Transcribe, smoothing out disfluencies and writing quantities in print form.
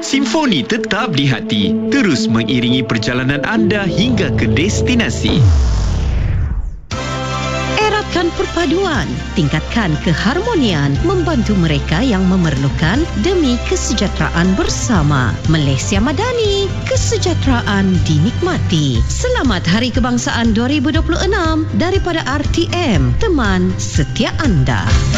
Simfoni tetap di hati, terus mengiringi perjalanan anda hingga ke destinasi. Eratkan perpaduan, tingkatkan keharmonian, membantu mereka yang memerlukan demi kesejahteraan bersama. Malaysia Madani, kesejahteraan dinikmati. Selamat Hari Kebangsaan 2026 daripada RTM, teman setia anda.